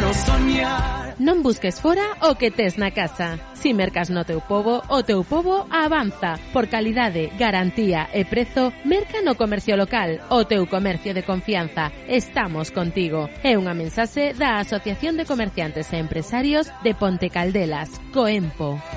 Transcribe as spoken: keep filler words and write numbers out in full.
quero soñar. Non busques fora o que tes na casa. Si mercas no teu pobo, o teu pobo avanza. Por calidade, garantía e prezo, merca no comercio local, o teu comercio de confianza. Estamos contigo. É unha mensaxe da Asociación de Comerciantes e Empresarios de Ponte Caldelas, COEMPO.